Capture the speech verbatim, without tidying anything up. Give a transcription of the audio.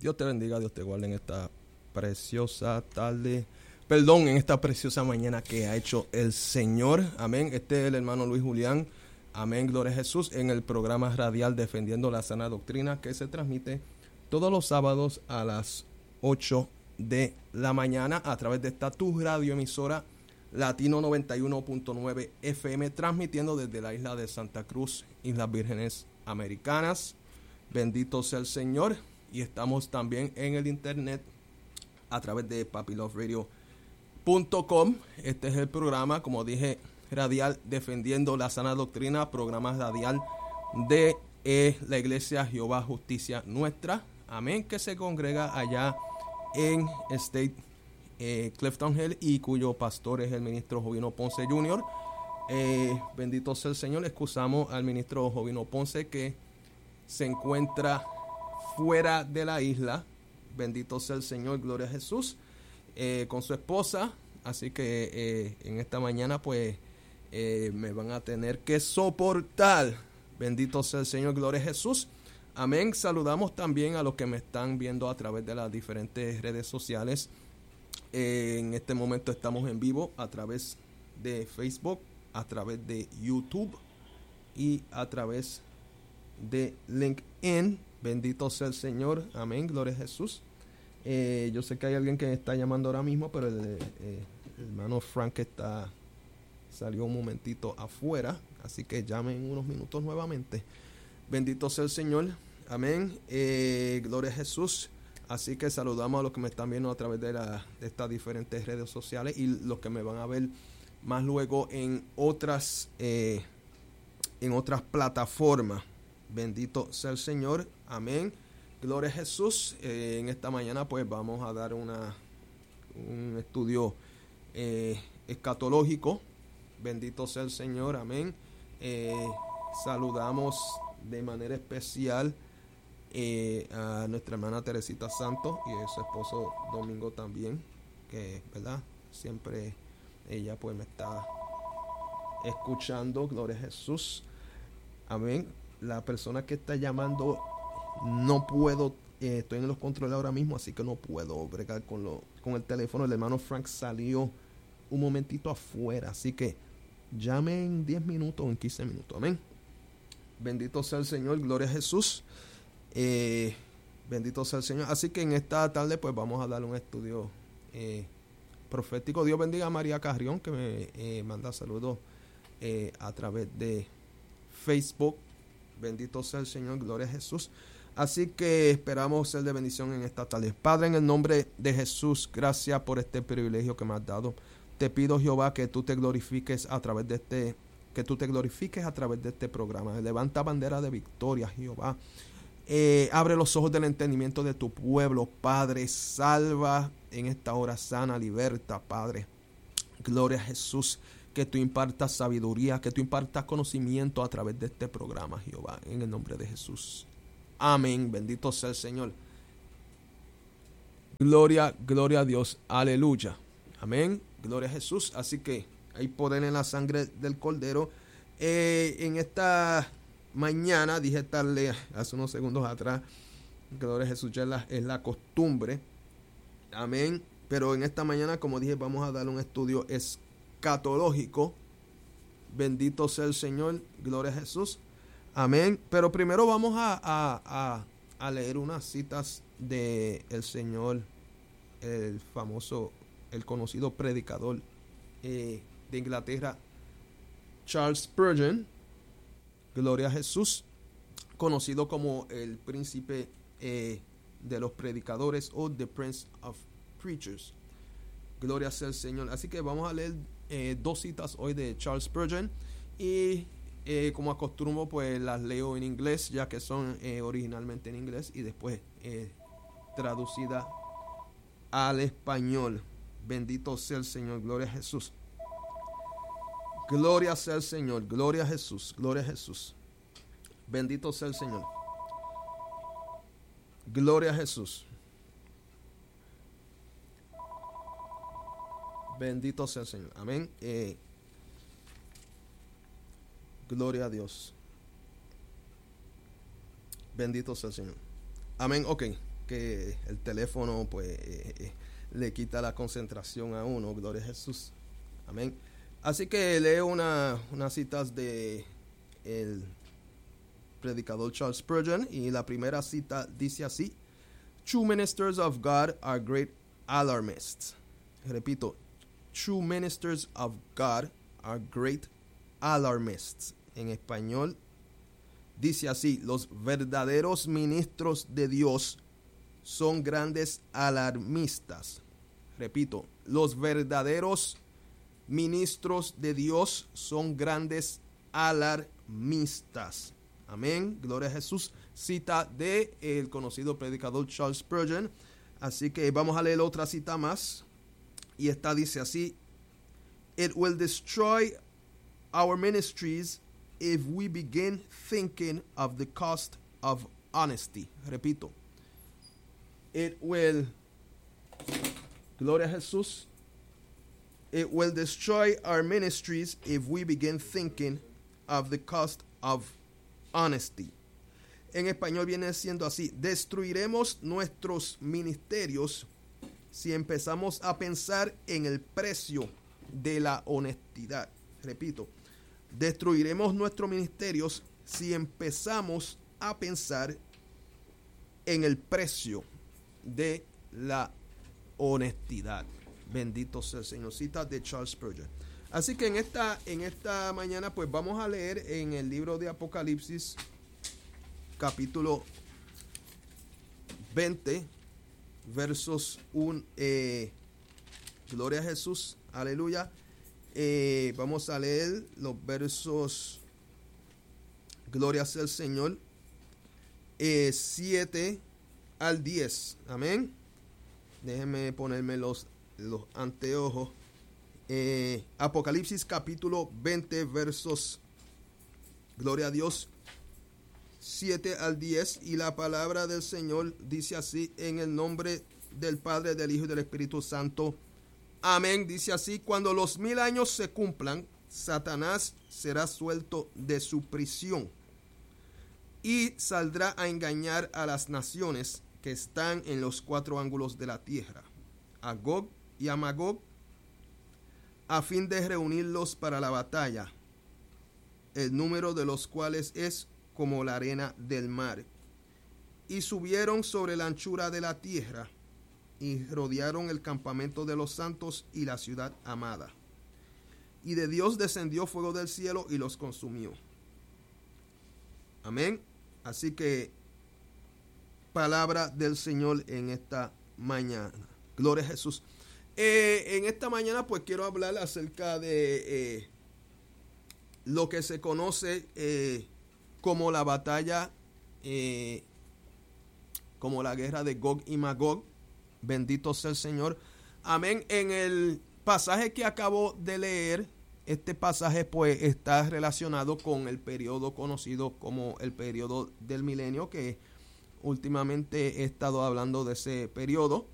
Dios te bendiga, Dios te guarde en esta preciosa tarde, perdón, en esta preciosa mañana que ha hecho el Señor. Amén. Este es el hermano Luis Julián. Amén, gloria a Jesús, en el programa radial Defendiendo la Sana Doctrina, que se transmite todos los sábados a las ocho de la mañana a través de esta tu radioemisora Latino noventa y uno punto nueve F M, transmitiendo desde la isla de Santa Cruz, Islas Vírgenes Americanas. Bendito sea el Señor. Y estamos también en el internet a través de papi love radio punto com. Este es el programa, como dije, radial Defendiendo la Sana Doctrina, programa radial de eh, la Iglesia Jehová Justicia Nuestra. Amén, que se congrega allá en State eh, Clifton Hill y cuyo pastor es el ministro Jovino Ponce junior Eh, bendito sea el Señor. Excusamos al ministro Jovino Ponce que se encuentra fuera de la isla. Bendito sea el Señor, gloria a Jesús, eh, con su esposa. Así que eh, en esta mañana pues eh, me van a tener que soportar. Bendito sea el Señor, gloria a Jesús. Amén. Saludamos también a los que me están viendo a través de las diferentes redes sociales. Eh, en este momento estamos en vivo a través de Facebook, a través de YouTube y a través de LinkedIn. Bendito sea el Señor. Amén. Gloria a Jesús. Eh, yo sé que hay alguien que me está llamando ahora mismo, pero el, eh, el hermano Frank está salió un momentito afuera, así que llame en unos minutos nuevamente. Bendito sea el Señor. Amén. Eh, gloria a Jesús. Así que saludamos a los que me están viendo a través de, la, de estas diferentes redes sociales y los que me van a ver más luego en otras eh, en otras plataformas. Bendito sea el Señor. Amén. Gloria a Jesús. Eh, en esta mañana pues vamos a dar una un estudio eh, escatológico. Bendito sea el Señor. Amén. Eh, saludamos de manera especial eh, a nuestra hermana Teresita Santos y a su esposo Domingo también, que verdad siempre ella pues me está escuchando. Gloria a Jesús. Amén. La persona que está llamando no puedo, eh, estoy en los controles ahora mismo, así que no puedo bregar con, lo, con el teléfono. El hermano Frank salió un momentito afuera, así que llame en diez minutos o en quince minutos. Amén. Bendito sea el Señor, gloria a Jesús. Eh, bendito sea el Señor. Así que en esta tarde pues vamos a dar un estudio eh, profético. Dios bendiga a María Carrión, que me eh, manda saludos eh, a través de Facebook. Bendito sea el Señor, gloria a Jesús. Así que esperamos ser de bendición en esta tarde. Padre, en el nombre de Jesús, gracias por este privilegio que me has dado. Te pido, Jehová, que tú te glorifiques a través de este, que tú te glorifiques a través de este programa. Levanta bandera de victoria, Jehová. Eh, abre los ojos del entendimiento de tu pueblo, Padre. Salva en esta hora, sana, liberta, Padre. Gloria a Jesús. Que tú impartas sabiduría, que tú impartas conocimiento a través de este programa, Jehová, en el nombre de Jesús. Amén. Bendito sea el Señor. Gloria, gloria a Dios. Aleluya. Amén. Gloria a Jesús. Así que hay poder en la sangre del Cordero. Eh, en esta mañana, dije tarde, hace unos segundos atrás, gloria a Jesús, ya es la, es la costumbre. Amén. Pero en esta mañana, como dije, vamos a dar un estudio es escatológico. Bendito sea el Señor, gloria a Jesús. Amén. Pero primero vamos a, a, a, a leer unas citas de el Señor, el famoso, el conocido predicador eh, de Inglaterra, Charles Spurgeon. Gloria a Jesús, conocido como el príncipe eh, de los predicadores o The Prince of Preachers. Gloria sea el Señor. Así que vamos a leer eh, dos citas hoy de Charles Spurgeon y eh, como acostumbro pues las leo en inglés, ya que son eh, originalmente en inglés y después eh, traducida al español. Bendito sea el Señor, gloria a Jesús. Gloria sea el Señor, gloria a Jesús, gloria a Jesús. Bendito sea el Señor. Gloria a Jesús. Bendito sea el Señor. Amén. Eh, gloria a Dios. Bendito sea el Señor. Amén. Ok. que el teléfono pues eh, eh, le quita la concentración a uno. Gloria a Jesús. Amén. Así que leo una, unas citas de el predicador Charles Spurgeon, y la primera cita dice así: True ministers of God are great alarmists. Repito, true ministers of God are great alarmists. En español dice así: los verdaderos ministros de Dios son grandes alarmistas. Repito, los verdaderos ministros de Dios son grandes alarmistas. Amén, gloria a Jesús. Cita de el conocido predicador Charles Spurgeon. Así que vamos a leer otra cita más, y esta dice así: It will destroy our ministries if we begin thinking of the cost of honesty. Repito, it will, gloria a Jesús, it will destroy our ministries if we begin thinking of the cost of honesty. En español viene siendo así: destruiremos nuestros ministerios si empezamos a pensar en el precio de la honestidad. Repito, destruiremos nuestros ministerios si empezamos a pensar en el precio de la honestidad. Bendito sea el Señor. Cita de Charles Spurgeon. Así que en esta, en esta mañana pues vamos a leer en el libro de Apocalipsis, capítulo veinte, versos uno. Eh, gloria a Jesús, aleluya. Eh, vamos a leer los versos, gloria sea el Señor, eh, siete al diez. Amén. Déjenme ponerme los, los anteojos. Eh, Apocalipsis capítulo veinte, versos, gloria a Dios, siete al diez. Y la palabra del Señor dice así: en el nombre del Padre, del Hijo y del Espíritu Santo. Amén. Dice así: cuando los mil años se cumplan, Satanás será suelto de su prisión y saldrá a engañar a las naciones que están en los cuatro ángulos de la tierra, a Gog y a Magog, a fin de reunirlos para la batalla, el número de los cuales es como la arena del mar. Y subieron sobre la anchura de la tierra y rodearon el campamento de los santos y la ciudad amada. Y de Dios descendió fuego del cielo y los consumió. Amén. Así que palabra del Señor en esta mañana. Gloria a Jesús. Eh, en esta mañana pues quiero hablar acerca de eh, lo que se conoce eh, como la batalla, eh, como la guerra de Gog y Magog. Bendito sea el Señor. Amén. En el pasaje que acabo de leer, este pasaje pues está relacionado con el periodo conocido como el periodo del milenio, que últimamente he estado hablando de ese periodo.